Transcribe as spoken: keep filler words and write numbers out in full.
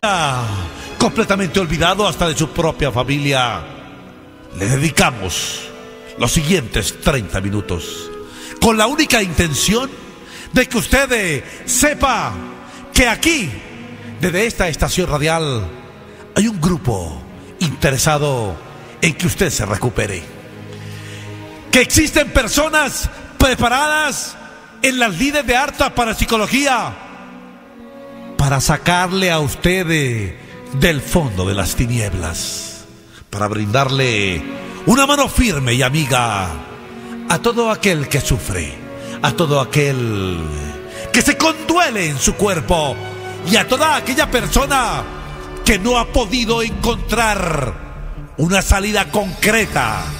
completamente olvidado hasta de su propia familia, le dedicamos los siguientes treinta minutos con la única intención de que usted eh, sepa que aquí, desde esta estación radial, hay un grupo interesado en que usted se recupere, que existen personas preparadas en las líderes de alta parapsicología para sacarle a usted de, del fondo de las tinieblas, para brindarle una mano firme y amiga a todo aquel que sufre, a todo aquel que se conduele en su cuerpo y a toda aquella persona que no ha podido encontrar una salida concreta